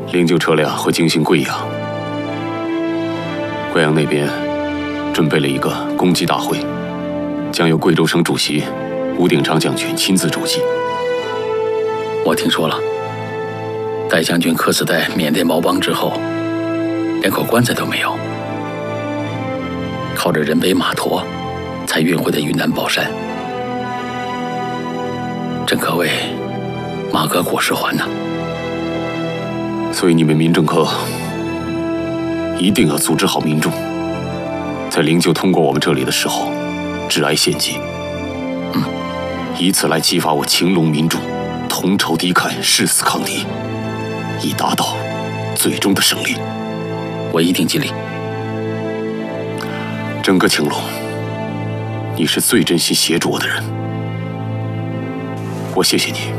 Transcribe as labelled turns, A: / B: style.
A: 灵柩车辆会经行贵阳，贵阳那边准备了一个公祭大会，将由贵州省主席吴鼎昌将军亲自主祭。
B: 我听说了，戴将军客死在缅甸毛邦之后，连口棺材都没有，靠着人背马驮才运回的云南保山，真可谓马革裹尸还呐。
A: 所以你们民政科一定要组织好民众，在灵柩通过我们这里的时候，致哀献祭，以此来激发我青龙民众同仇敌忾、誓死抗敌，以达到最终的胜利。
B: 我一定尽力。
A: 整个青龙，你是最真心协助我的人，我谢谢你。